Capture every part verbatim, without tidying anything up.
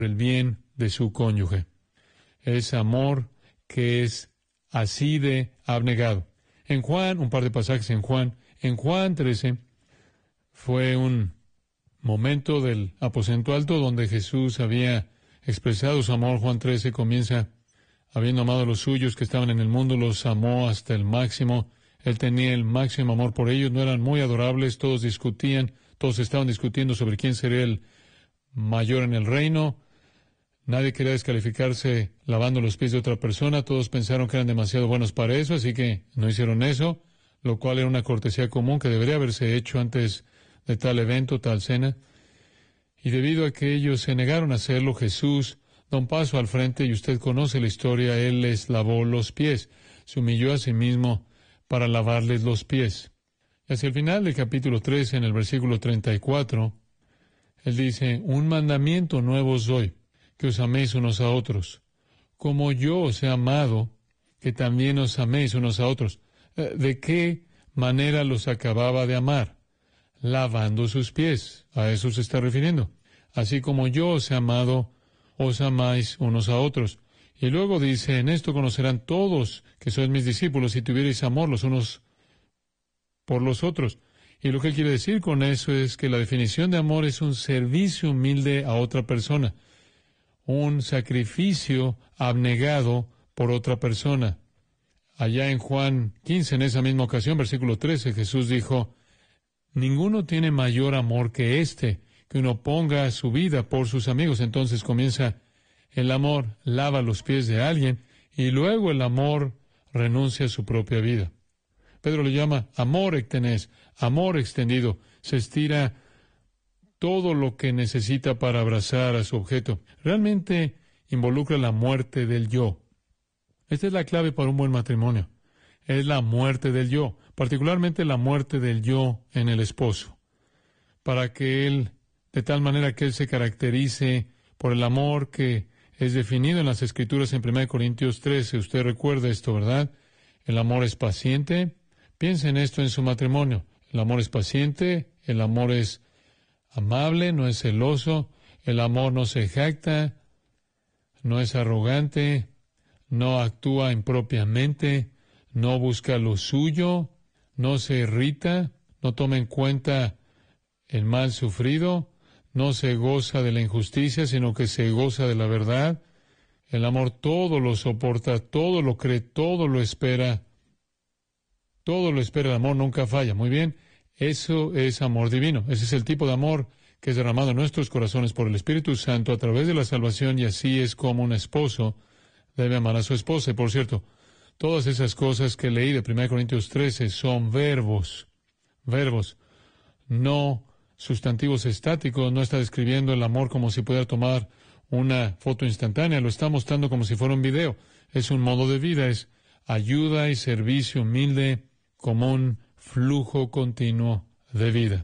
el bien de su cónyuge. Es amor que es así de abnegado. En Juan, un par de pasajes en Juan, en Juan trece, fue un momento del aposento alto donde Jesús había expresado su amor. Juan trece comienza: habiendo amado a los suyos que estaban en el mundo, los amó hasta el máximo. Él tenía el máximo amor por ellos. No eran muy adorables, todos discutían, todos estaban discutiendo sobre quién sería el mayor en el reino. Nadie quería descalificarse lavando los pies de otra persona. Todos pensaron que eran demasiado buenos para eso, así que no hicieron eso, lo cual era una cortesía común que debería haberse hecho antes de tal evento, tal cena. Y debido a que ellos se negaron a hacerlo, Jesús da un paso al frente, y usted conoce la historia. Él les lavó los pies, se humilló a sí mismo para lavarles los pies. Y hacia el final del capítulo trece, en el versículo treinta y cuatro, Él dice: un mandamiento nuevo os doy, que os améis unos a otros, como yo os he amado, que también os améis unos a otros. ¿De qué manera los acababa de amar? Lavando sus pies. A eso se está refiriendo. Así como yo os he amado, os amáis unos a otros. Y luego dice: en esto conocerán todos que sois mis discípulos, si tuvierais amor los unos por los otros. Y lo que él quiere decir con eso es que la definición de amor es un servicio humilde a otra persona, un sacrificio abnegado por otra persona. Allá en Juan quince, en esa misma ocasión, versículo trece, Jesús dijo: ninguno tiene mayor amor que este, que uno ponga su vida por sus amigos. Entonces comienza el amor, lava los pies de alguien, y luego el amor renuncia a su propia vida. Pedro le llama amor ectenés, amor extendido. Se estira todo lo que necesita para abrazar a su objeto. Realmente involucra la muerte del yo. Esta es la clave para un buen matrimonio. Es la muerte del yo, particularmente la muerte del yo en el esposo, para que él, de tal manera que él se caracterice por el amor que es definido en las Escrituras en primera Corintios trece. Usted recuerda esto, ¿verdad? El amor es paciente. Piensa en esto en su matrimonio. El amor es paciente, el amor es amable, no es celoso, el amor no se jacta, no es arrogante, no actúa impropiamente, no busca lo suyo, no se irrita, no toma en cuenta el mal sufrido, no se goza de la injusticia, sino que se goza de la verdad. El amor todo lo soporta, todo lo cree, todo lo espera, todo lo espera. El amor nunca falla. Muy bien, eso es amor divino. Ese es el tipo de amor que es derramado en nuestros corazones por el Espíritu Santo a través de la salvación, y así es como un esposo debe amar a su esposa. Y por cierto, todas esas cosas que leí de primera Corintios trece son verbos, verbos, no sustantivos estáticos. No está describiendo el amor como si pudiera tomar una foto instantánea, lo está mostrando como si fuera un video. Es un modo de vida, es ayuda y servicio humilde como un flujo continuo de vida.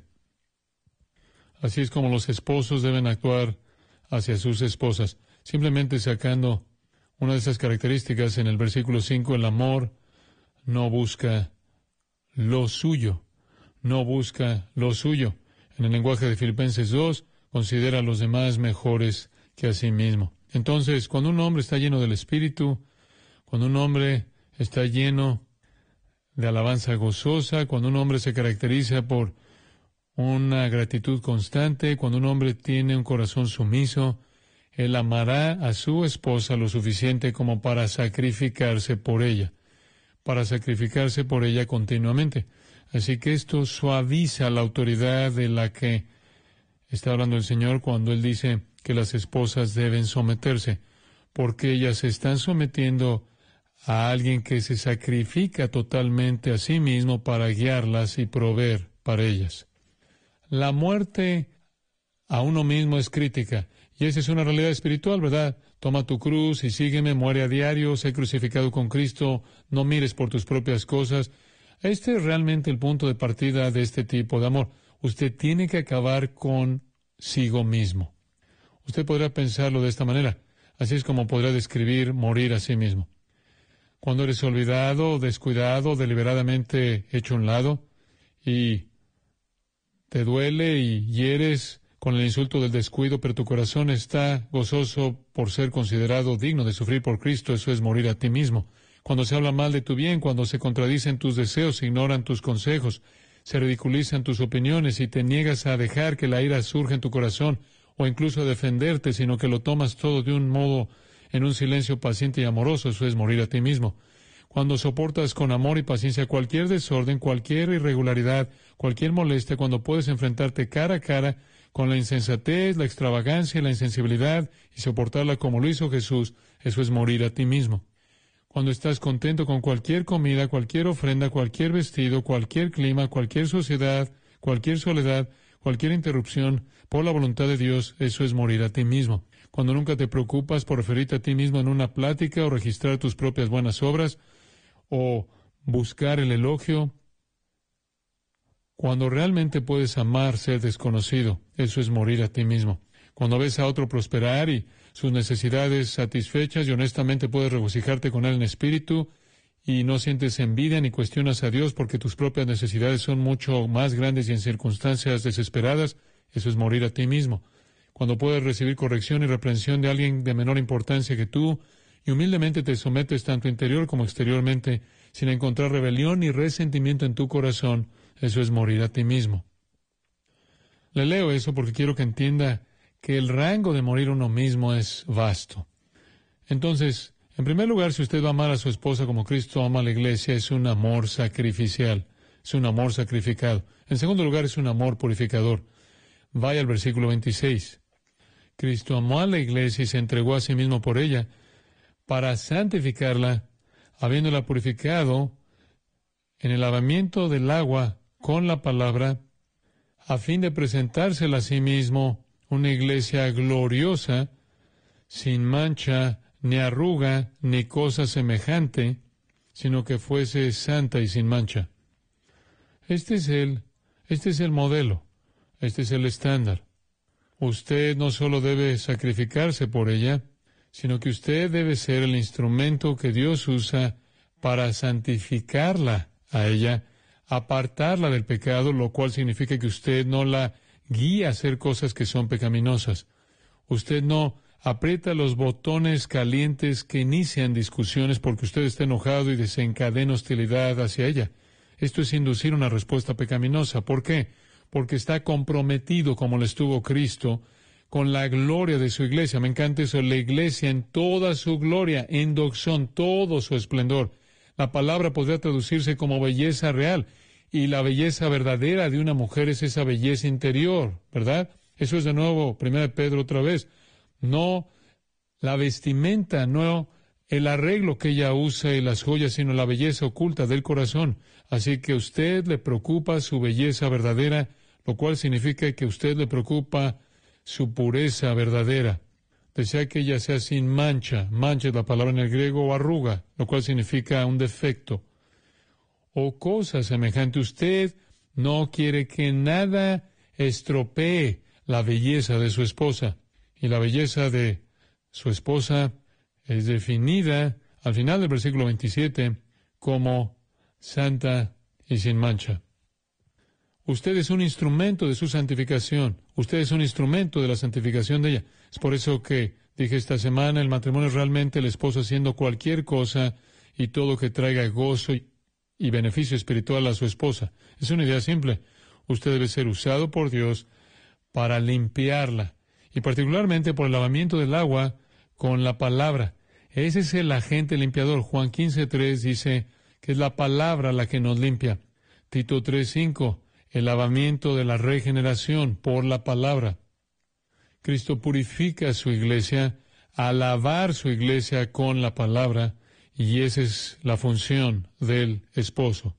Así es como los esposos deben actuar hacia sus esposas, simplemente sacando una de esas características en el versículo cinco. El amor no busca lo suyo, no busca lo suyo. En el lenguaje de Filipenses dos, considera a los demás mejores que a sí mismo. Entonces, cuando un hombre está lleno del Espíritu, cuando un hombre está lleno de alabanza gozosa, cuando un hombre se caracteriza por una gratitud constante, cuando un hombre tiene un corazón sumiso, él amará a su esposa lo suficiente como para sacrificarse por ella, para sacrificarse por ella continuamente. Así que esto suaviza la autoridad de la que está hablando el Señor cuando Él dice que las esposas deben someterse, porque ellas se están sometiendo a alguien que se sacrifica totalmente a sí mismo para guiarlas y proveer para ellas. La muerte a uno mismo es crítica, y esa es una realidad espiritual, ¿verdad? Toma tu cruz y sígueme, muere a diario, sé crucificado con Cristo, no mires por tus propias cosas. Este es realmente el punto de partida de este tipo de amor. Usted tiene que acabar consigo mismo. Usted podrá pensarlo de esta manera. Así es como podrá describir morir a sí mismo. Cuando eres olvidado, descuidado, deliberadamente hecho a un lado, y te duele y hieres con el insulto del descuido, pero tu corazón está gozoso por ser considerado digno de sufrir por Cristo, eso es morir a ti mismo. Cuando se habla mal de tu bien, cuando se contradicen tus deseos, se ignoran tus consejos, se ridiculizan tus opiniones y te niegas a dejar que la ira surja en tu corazón o incluso a defenderte, sino que lo tomas todo de un modo en un silencio paciente y amoroso, eso es morir a ti mismo. Cuando soportas con amor y paciencia cualquier desorden, cualquier irregularidad, cualquier molestia, cuando puedes enfrentarte cara a cara con la insensatez, la extravagancia y la insensibilidad y soportarla como lo hizo Jesús, eso es morir a ti mismo. Cuando estás contento con cualquier comida, cualquier ofrenda, cualquier vestido, cualquier clima, cualquier sociedad, cualquier soledad, cualquier interrupción por la voluntad de Dios, eso es morir a ti mismo. Cuando nunca te preocupas por referirte a ti mismo en una plática o registrar tus propias buenas obras o buscar el elogio, cuando realmente puedes amar ser desconocido, eso es morir a ti mismo. Cuando ves a otro prosperar y sus necesidades satisfechas y honestamente puedes regocijarte con él en espíritu y no sientes envidia ni cuestionas a Dios porque tus propias necesidades son mucho más grandes y en circunstancias desesperadas, eso es morir a ti mismo. Cuando puedes recibir corrección y reprensión de alguien de menor importancia que tú y humildemente te sometes tanto interior como exteriormente sin encontrar rebelión ni resentimiento en tu corazón, eso es morir a ti mismo. Le leo eso porque quiero que entienda que el rango de morir uno mismo es vasto. Entonces, en primer lugar, si usted va a amar a su esposa como Cristo ama a la iglesia, es un amor sacrificial, es un amor sacrificado. En segundo lugar, es un amor purificador. Vaya al versículo veintiséis. Cristo amó a la iglesia y se entregó a sí mismo por ella para santificarla, habiéndola purificado en el lavamiento del agua con la palabra, a fin de presentársela a sí mismo una iglesia gloriosa, sin mancha, ni arruga, ni cosa semejante, sino que fuese santa y sin mancha. Este es el, este es el modelo, este es el estándar. Usted no solo debe sacrificarse por ella, sino que usted debe ser el instrumento que Dios usa para santificarla a ella, apartarla del pecado, lo cual significa que usted no la guía a hacer cosas que son pecaminosas. Usted no aprieta los botones calientes que inician discusiones porque usted está enojado y desencadena hostilidad hacia ella. Esto es inducir una respuesta pecaminosa. ¿Por qué? Porque está comprometido, como lo estuvo Cristo, con la gloria de su iglesia. Me encanta eso, la iglesia en toda su gloria, en doxón, todo su esplendor. La palabra podría traducirse como belleza real, y la belleza verdadera de una mujer es esa belleza interior, ¿verdad? Eso es de nuevo, primera de Pedro otra vez. No la vestimenta, no el arreglo que ella usa y las joyas, sino la belleza oculta del corazón. Así que a usted le preocupa su belleza verdadera, lo cual significa que a usted le preocupa su pureza verdadera. Desea que ella sea sin mancha. Mancha es la palabra en el griego, o arruga, lo cual significa un defecto. O cosa semejante. Usted no quiere que nada estropee la belleza de su esposa. Y la belleza de su esposa es definida al final del versículo veintisiete como santa y sin mancha. Usted es un instrumento de su santificación. Usted es un instrumento de la santificación de ella. Es por eso que dije esta semana, el matrimonio es realmente el esposo haciendo cualquier cosa y todo que traiga gozo y, y beneficio espiritual a su esposa. Es una idea simple. Usted debe ser usado por Dios para limpiarla, y particularmente por el lavamiento del agua con la palabra. Ese es el agente limpiador. Juan quince tres dice que es la palabra la que nos limpia. Tito tres cinco, el lavamiento de la regeneración por la palabra. Cristo purifica a su iglesia al lavar su iglesia con la palabra, y esa es la función del esposo.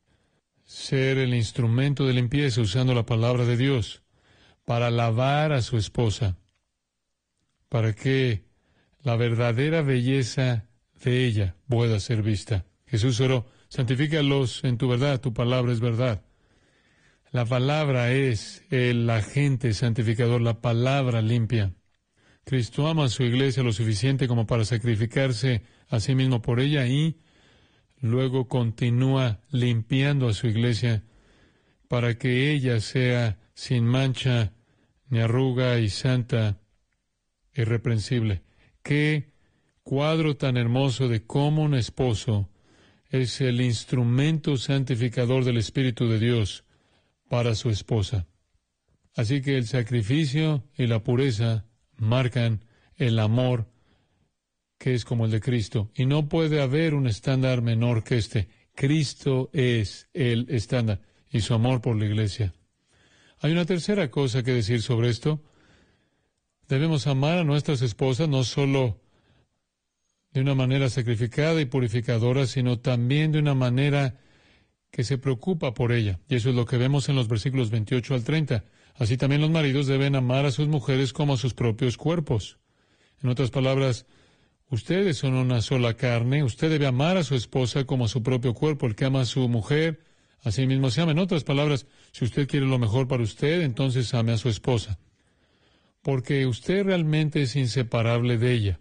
Ser el instrumento de limpieza usando la palabra de Dios para lavar a su esposa, para que la verdadera belleza de ella pueda ser vista. Jesús oró, santifícalos en tu verdad, tu palabra es verdad. La palabra es el agente santificador, la palabra limpia. Cristo ama a su iglesia lo suficiente como para sacrificarse a sí mismo por ella y luego continúa limpiando a su iglesia para que ella sea sin mancha ni arruga y santa, irreprensible. Qué cuadro tan hermoso de cómo un esposo es el instrumento santificador del Espíritu de Dios para su esposa. Así que el sacrificio y la pureza marcan el amor que es como el de Cristo. Y no puede haber un estándar menor que este. Cristo es el estándar y su amor por la iglesia. Hay una tercera cosa que decir sobre esto. Debemos amar a nuestras esposas no solo de una manera sacrificada y purificadora, sino también de una manera que se preocupa por ella. Y eso es lo que vemos en los versículos veintiocho al treinta. Así también los maridos deben amar a sus mujeres como a sus propios cuerpos. En otras palabras, ustedes son una sola carne. Usted debe amar a su esposa como a su propio cuerpo. El que ama a su mujer, a sí mismo se ama. En otras palabras, si usted quiere lo mejor para usted, entonces ame a su esposa. Porque usted realmente es inseparable de ella.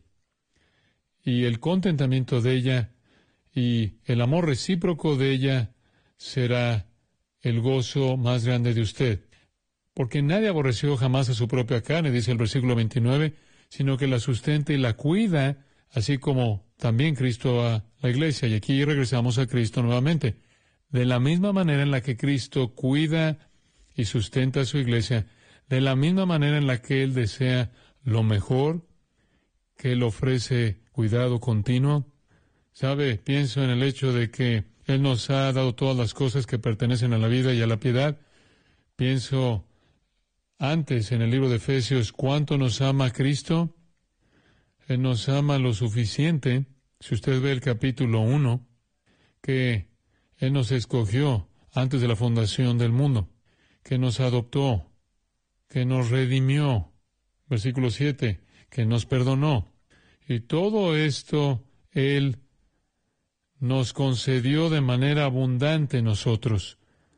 Y el contentamiento de ella y el amor recíproco de ella será el gozo más grande de usted. Porque nadie aborreció jamás a su propia carne, dice el versículo veintinueve, sino que la sustenta y la cuida, así como también Cristo a la iglesia. Y aquí regresamos a Cristo nuevamente. De la misma manera en la que Cristo cuida y sustenta a su iglesia, de la misma manera en la que Él desea lo mejor, que Él ofrece cuidado continuo. ¿Sabe? Pienso en el hecho de que Él nos ha dado todas las cosas que pertenecen a la vida y a la piedad. Pienso antes en el libro de Efesios, ¿cuánto nos ama Cristo? Él nos ama lo suficiente, si usted ve el capítulo uno, que Él nos escogió antes de la fundación del mundo, que nos adoptó, que nos redimió, versículo siete, que nos perdonó. Y todo esto Él nos concedió de manera abundante en nosotros.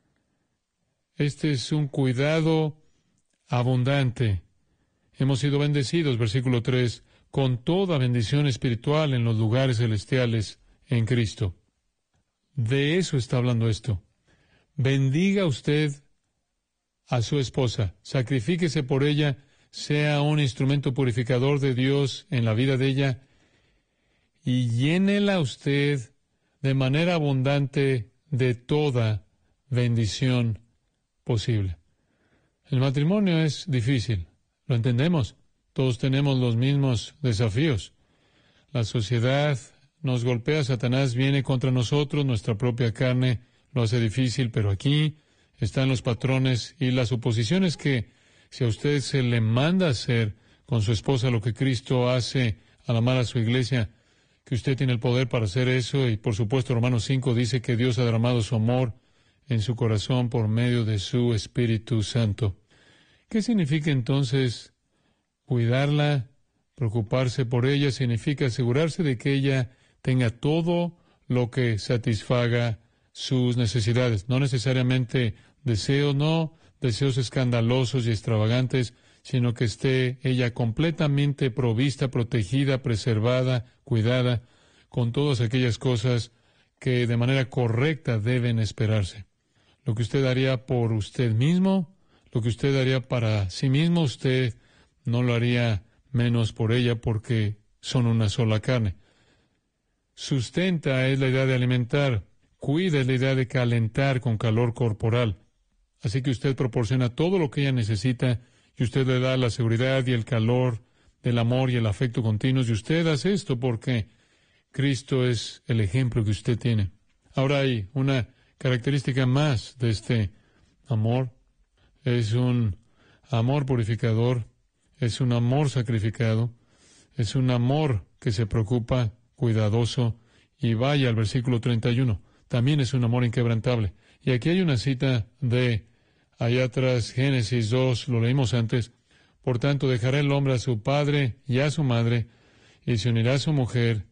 Este es un cuidado abundante. Hemos sido bendecidos, versículo tres, con toda bendición espiritual en los lugares celestiales en Cristo. De eso está hablando esto. Bendiga usted a su esposa, sacrifíquese por ella, sea un instrumento purificador de Dios en la vida de ella y llénela usted de manera abundante de toda bendición posible. El matrimonio es difícil, lo entendemos. Todos tenemos los mismos desafíos. La sociedad nos golpea, Satanás viene contra nosotros, nuestra propia carne lo hace difícil, pero aquí están los patrones y las oposiciones que, si a usted se le manda hacer con su esposa lo que Cristo hace al amar a su iglesia, que usted tiene el poder para hacer eso, y por supuesto Romanos cinco dice que Dios ha derramado su amor en su corazón por medio de su Espíritu Santo. ¿Qué significa entonces cuidarla, preocuparse por ella? Significa asegurarse de que ella tenga todo lo que satisfaga sus necesidades. No necesariamente deseos, no deseos escandalosos y extravagantes, sino que esté ella completamente provista, protegida, preservada, cuidada, con todas aquellas cosas que de manera correcta deben esperarse. Lo que usted haría por usted mismo, lo que usted haría para sí mismo, usted no lo haría menos por ella porque son una sola carne. Sustenta es la idea de alimentar, cuida es la idea de calentar con calor corporal. Así que usted proporciona todo lo que ella necesita y usted le da la seguridad y el calor del amor y el afecto continuos. Y usted hace esto porque Cristo es el ejemplo que usted tiene. Ahora hay una característica más de este amor. Es un amor purificador, es un amor sacrificado, es un amor que se preocupa, cuidadoso. Y vaya al versículo treinta y uno. También es un amor inquebrantable. Y aquí hay una cita de allá atrás, Génesis dos, lo leímos antes. Por tanto, dejará el hombre a su padre y a su madre, y se unirá a su mujer,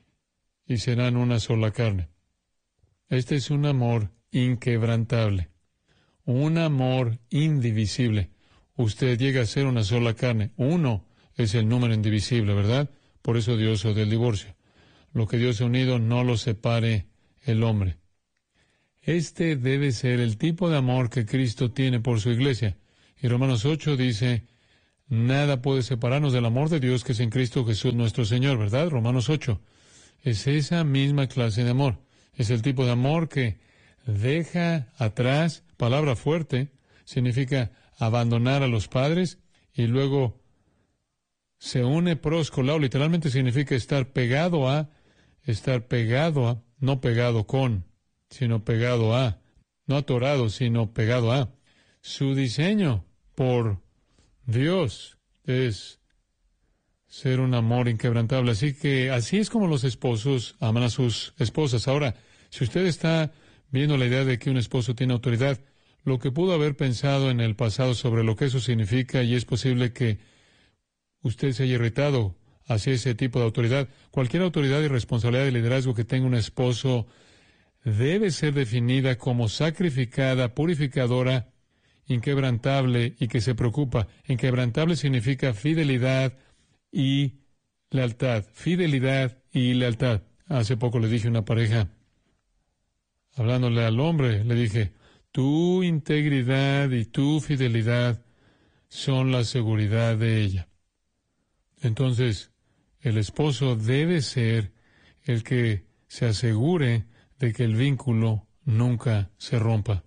y serán una sola carne. Este es un amor inquebrantable, un amor indivisible. Usted llega a ser una sola carne. Uno es el número indivisible, ¿verdad? Por eso Dios odia el divorcio. Lo que Dios ha unido no lo separe el hombre. Este debe ser el tipo de amor que Cristo tiene por su iglesia. Y Romanos ocho dice, nada puede separarnos del amor de Dios que es en Cristo Jesús nuestro Señor, ¿verdad? Romanos ocho. Es esa misma clase de amor. Es el tipo de amor que deja atrás, palabra fuerte, significa abandonar a los padres y luego se une proscolao, literalmente significa estar pegado a, estar pegado a, no pegado con, sino pegado a, no atorado, sino pegado a. Su diseño por Dios es ser un amor inquebrantable. Así que así es como los esposos aman a sus esposas. Ahora, si usted está viendo la idea de que un esposo tiene autoridad, lo que pudo haber pensado en el pasado sobre lo que eso significa, y es posible que usted se haya irritado hacia ese tipo de autoridad. Cualquier autoridad y responsabilidad de liderazgo que tenga un esposo debe ser definida como sacrificada, purificadora, inquebrantable y que se preocupa. Inquebrantable significa fidelidad y lealtad. Fidelidad y lealtad. Hace poco le dije a una pareja, hablándole al hombre, le dije, tu integridad y tu fidelidad son la seguridad de ella. Entonces, el esposo debe ser el que se asegure de que el vínculo nunca se rompa.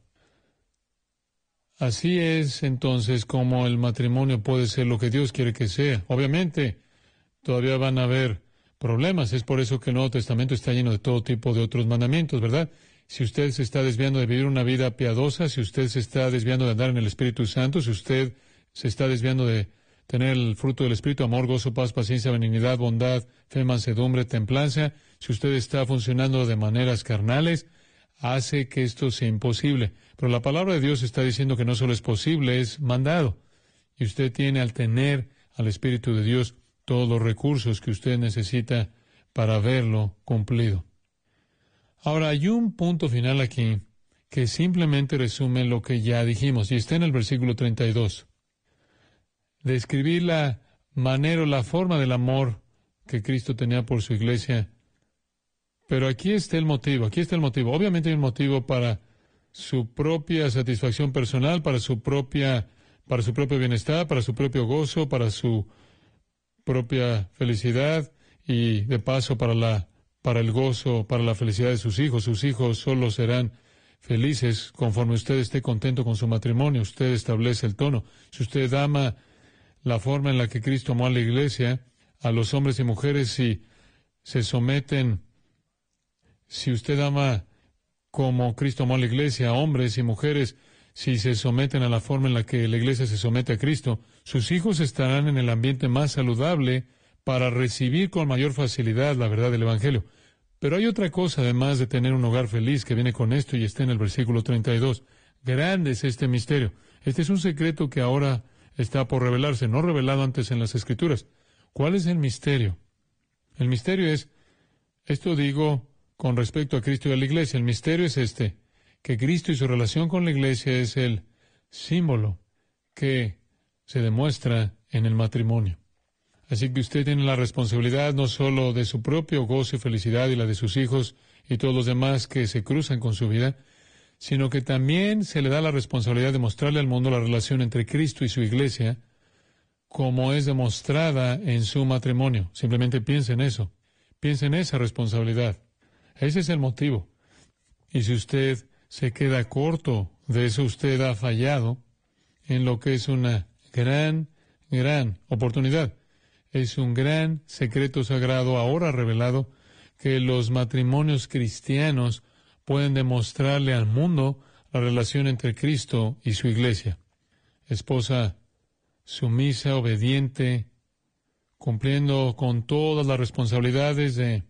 Así es, entonces, como el matrimonio puede ser lo que Dios quiere que sea. Obviamente, todavía van a haber problemas. Es por eso que el Nuevo Testamento está lleno de todo tipo de otros mandamientos, ¿verdad? Si usted se está desviando de vivir una vida piadosa, si usted se está desviando de andar en el Espíritu Santo, si usted se está desviando de tener el fruto del Espíritu, amor, gozo, paz, paciencia, benignidad, bondad, fe, mansedumbre, templanza, si usted está funcionando de maneras carnales, hace que esto sea imposible. Pero la palabra de Dios está diciendo que no solo es posible, es mandado. Y usted tiene, al tener al Espíritu de Dios, todos los recursos que usted necesita para verlo cumplido. Ahora, hay un punto final aquí que simplemente resume lo que ya dijimos, y está en el versículo treinta y dos. Describir la manera o la forma del amor que Cristo tenía por su iglesia. Pero aquí está el motivo, aquí está el motivo. Obviamente hay un motivo para su propia satisfacción personal, para su propia, para su propio bienestar, para su propio gozo, para su propia felicidad y de paso para la, para el gozo, para la felicidad de sus hijos. Sus hijos solo serán felices conforme usted esté contento con su matrimonio. Usted establece el tono. Si usted ama la forma en la que Cristo amó a la iglesia, a los hombres y mujeres, si se someten, si usted ama como Cristo amó a la iglesia, hombres y mujeres, si se someten a la forma en la que la iglesia se somete a Cristo, sus hijos estarán en el ambiente más saludable para recibir con mayor facilidad la verdad del Evangelio. Pero hay otra cosa, además de tener un hogar feliz, que viene con esto y está en el versículo treinta y dos. Grande es este misterio. Este es un secreto que ahora está por revelarse, no revelado antes en las Escrituras. ¿Cuál es el misterio? El misterio es, esto digo con respecto a Cristo y a la iglesia, el misterio es este, que Cristo y su relación con la iglesia es el símbolo que se demuestra en el matrimonio. Así que usted tiene la responsabilidad no solo de su propio gozo y felicidad y la de sus hijos y todos los demás que se cruzan con su vida, sino que también se le da la responsabilidad de mostrarle al mundo la relación entre Cristo y su iglesia como es demostrada en su matrimonio. Simplemente piense en eso. Piense en esa responsabilidad. Ese es el motivo. Y si usted se queda corto de eso, usted ha fallado en lo que es una gran, gran oportunidad. Es un gran secreto sagrado ahora revelado que los matrimonios cristianos pueden demostrarle al mundo la relación entre Cristo y su iglesia. Esposa sumisa, obediente, cumpliendo con todas las responsabilidades de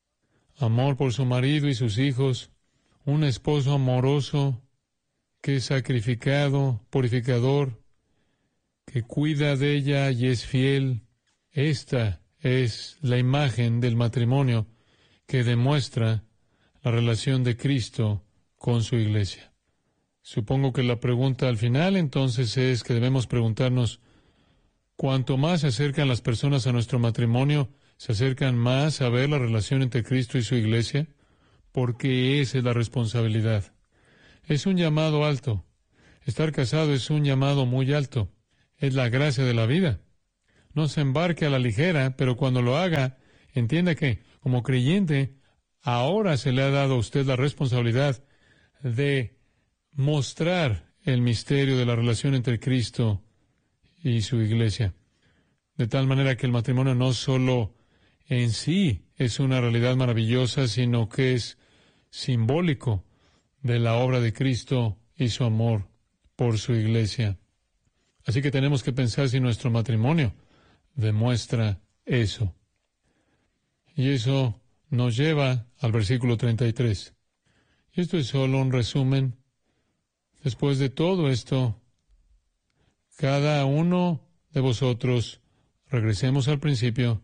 amor por su marido y sus hijos, un esposo amoroso que es sacrificado, purificador, que cuida de ella y es fiel. Esta es la imagen del matrimonio que demuestra la relación de Cristo con su iglesia. Supongo que la pregunta al final entonces es que debemos preguntarnos, cuanto más se acercan las personas a nuestro matrimonio, ¿se acercan más a ver la relación entre Cristo y su iglesia? Porque esa es la responsabilidad. Es un llamado alto. Estar casado es un llamado muy alto. Es la gracia de la vida. No se embarque a la ligera, pero cuando lo haga, entienda que, como creyente, ahora se le ha dado a usted la responsabilidad de mostrar el misterio de la relación entre Cristo y su iglesia. De tal manera que el matrimonio no solo en sí es una realidad maravillosa, sino que es simbólico de la obra de Cristo y su amor por su iglesia. Así que tenemos que pensar si nuestro matrimonio demuestra eso. Y eso nos lleva al versículo treinta y tres. Y esto es solo un resumen. Después de todo esto, cada uno de vosotros, regresemos al principio,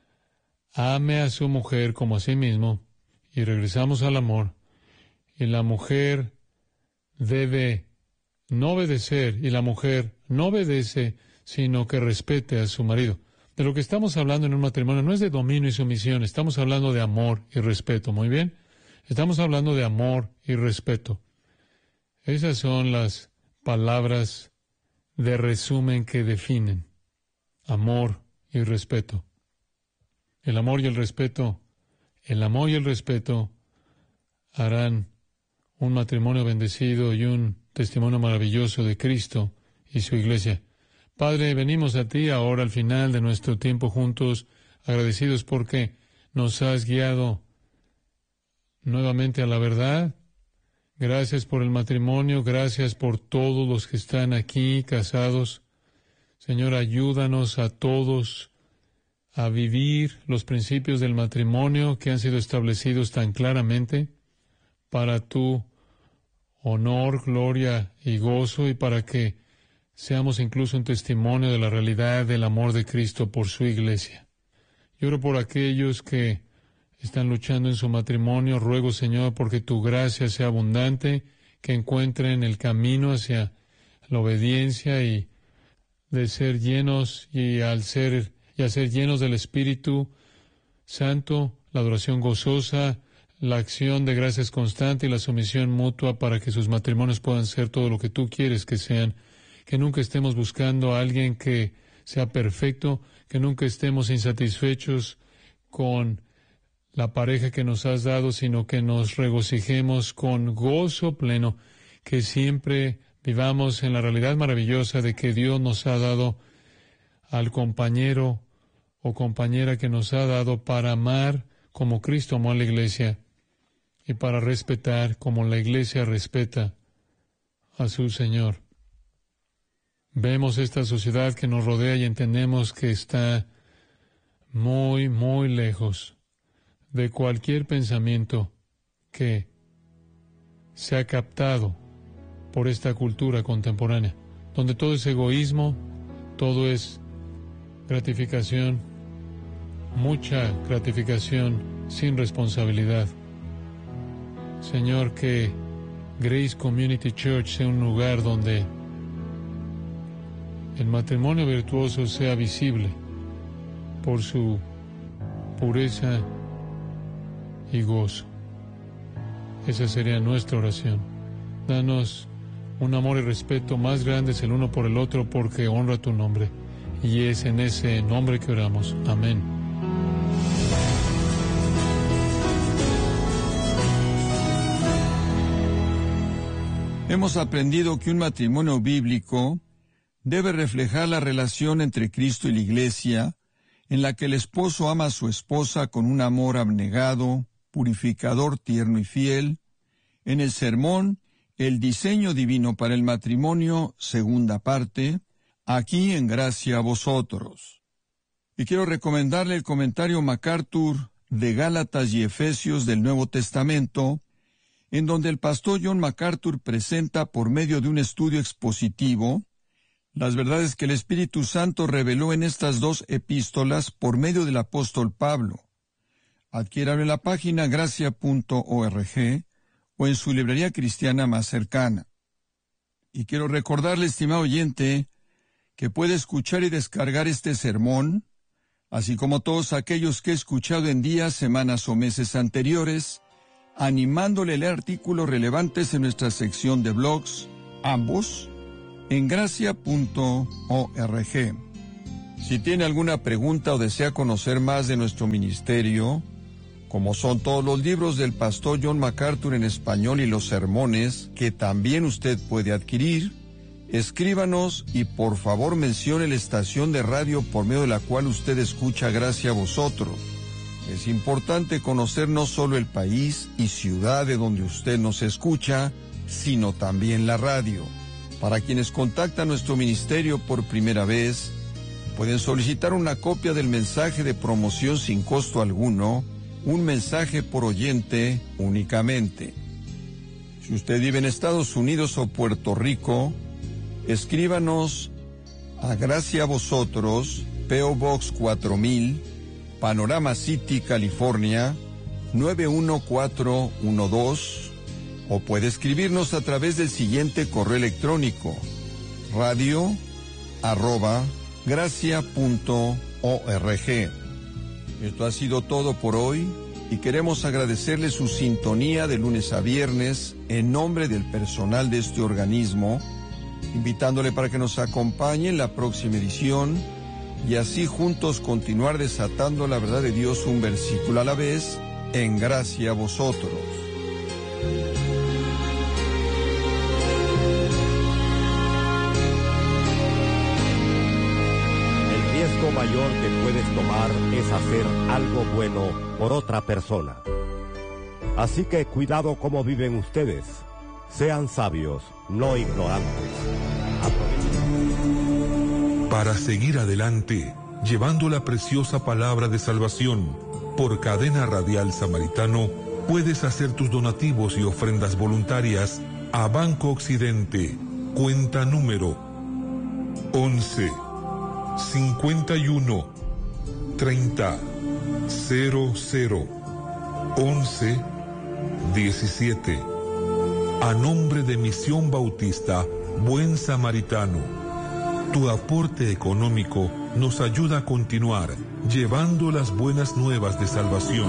ame a su mujer como a sí mismo, y regresamos al amor. Y la mujer debe no obedecer, y la mujer no obedece, sino que respete a su marido. De lo que estamos hablando en un matrimonio no es de dominio y sumisión, estamos hablando de amor y respeto, ¿muy bien? Estamos hablando de amor y respeto. Esas son las palabras de resumen que definen amor y respeto. El amor y el respeto, el amor y el respeto harán un matrimonio bendecido y un testimonio maravilloso de Cristo y su iglesia. Padre, venimos a ti ahora al final de nuestro tiempo juntos, agradecidos porque nos has guiado nuevamente a la verdad. Gracias por el matrimonio, gracias por todos los que están aquí casados. Señor, ayúdanos a todos a vivir los principios del matrimonio que han sido establecidos tan claramente para tu honor, gloria y gozo, y para que seamos incluso un testimonio de la realidad del amor de Cristo por su iglesia. Yo oro por aquellos que están luchando en su matrimonio. Ruego, Señor, porque tu gracia sea abundante, que encuentren el camino hacia la obediencia y de ser llenos y al ser y a ser llenos del Espíritu Santo, la adoración gozosa, la acción de gracias constante y la sumisión mutua para que sus matrimonios puedan ser todo lo que tú quieres que sean. Que nunca estemos buscando a alguien que sea perfecto, que nunca estemos insatisfechos con la pareja que nos has dado, sino que nos regocijemos con gozo pleno, que siempre vivamos en la realidad maravillosa de que Dios nos ha dado al compañero o compañera que nos ha dado para amar como Cristo amó a la iglesia y para respetar como la iglesia respeta a su Señor. Vemos esta sociedad que nos rodea y entendemos que está muy, muy lejos de cualquier pensamiento que se ha captado por esta cultura contemporánea, donde todo es egoísmo, todo es gratificación, mucha gratificación sin responsabilidad. Señor, que Grace Community Church sea un lugar donde el matrimonio virtuoso sea visible por su pureza y gozo. Esa sería nuestra oración. Danos un amor y respeto más grandes el uno por el otro, porque honra tu nombre. Y es en ese nombre que oramos. Amén. Hemos aprendido que un matrimonio bíblico debe reflejar la relación entre Cristo y la Iglesia, en la que el esposo ama a su esposa con un amor abnegado, purificador, tierno y fiel. En el sermón, el diseño divino para el matrimonio, segunda parte, aquí en Gracia a vosotros. Y quiero recomendarle el comentario MacArthur de Gálatas y Efesios del Nuevo Testamento, en donde el pastor John MacArthur presenta por medio de un estudio expositivo las verdades que el Espíritu Santo reveló en estas dos epístolas por medio del apóstol Pablo. Adquiéralo en la página gracia punto org o en su librería cristiana más cercana. Y quiero recordarle, estimado oyente, que puede escuchar y descargar este sermón, así como todos aquellos que he escuchado en días, semanas o meses anteriores, animándole a leer artículos relevantes en nuestra sección de blogs, ambos en gracia punto org. Si tiene alguna pregunta o desea conocer más de nuestro ministerio, como son todos los libros del pastor John MacArthur en español y los sermones que también usted puede adquirir, escríbanos y por favor mencione la estación de radio por medio de la cual usted escucha Gracia a Vosotros. Es importante conocer no solo el país y ciudad de donde usted nos escucha, sino también la radio. Para quienes contactan nuestro ministerio por primera vez, pueden solicitar una copia del mensaje de promoción sin costo alguno, un mensaje por oyente únicamente. Si usted vive en Estados Unidos o Puerto Rico, escríbanos a Gracia a Vosotros, P O Box cuatro mil, Panorama City, California, nueve uno cuatro uno dos, o puede escribirnos a través del siguiente correo electrónico, radio arroba gracia punto org. Esto ha sido todo por hoy y queremos agradecerle su sintonía de lunes a viernes en nombre del personal de este organismo, invitándole para que nos acompañe en la próxima edición y así juntos continuar desatando la verdad de Dios un versículo a la vez en gracia a vosotros. El riesgo mayor que puedes tomar es hacer algo bueno por otra persona. Así que cuidado cómo viven ustedes. Sean sabios, no ignorantes. Aprovechen. Para seguir adelante, llevando la preciosa palabra de salvación por Cadena Radial Samaritano, puedes hacer tus donativos y ofrendas voluntarias a Banco Occidente, cuenta número once, cincuenta y uno, treinta, cero cero, once, diecisiete. A nombre de Misión Bautista Buen Samaritano. Tu aporte económico nos ayuda a continuar llevando las buenas nuevas de salvación